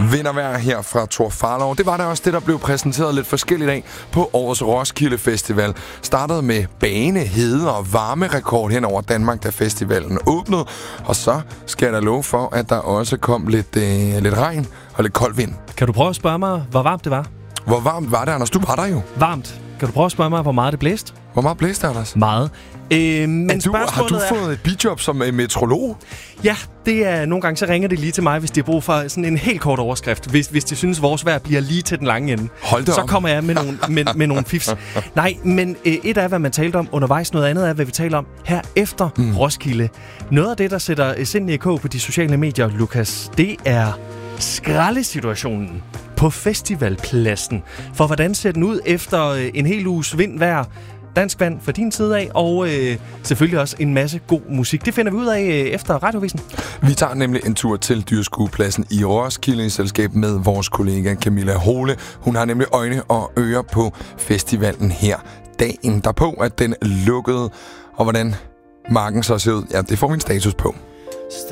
Vintervejr her fra Thor Farlov. Det var da også det, der blev præsenteret lidt forskelligt af på årets Roskilde Festival. Startede med bane, hede og varmerekord hen over Danmark, da festivalen åbnede. Og så skal jeg da love for, at der også kom lidt regn og lidt kold vind. Kan du prøve at spørge mig, hvor varmt det var? Hvor varmt var det, Anders? Du var der jo. Varmt. Kan du prøve at spørge mig, hvor meget det blæste? Hvor meget blæste, Anders? Meget. Men har du fået et bijob som meteorolog? Ja, det er nogle gange, så ringer det lige til mig, hvis de har brug for sådan en helt kort overskrift. Hvis de synes, vores vejr bliver lige til den lange ende. Så kommer jeg med nogle fifs. Nej, men et er, hvad man talte om undervejs. Noget andet er, hvad vi taler om her efter Roskilde. Noget af det, der sætter sindene i kog på de sociale medier, Lukas, det er skraldesituationen på festivalpladsen. For hvordan ser den ud efter en hel uges vindvejr? Dansk vand fra din side af, og selvfølgelig også en masse god musik. Det finder vi ud af efter Radiovisen. Vi tager nemlig en tur til dyrskuepladsen i Roskilde i selskab med vores kollega Camilla Hole. Hun har nemlig øjne og ører på festivalen her dagen derpå, at den lukkede. Og hvordan marken så ser ud, ja, det får vi en status på.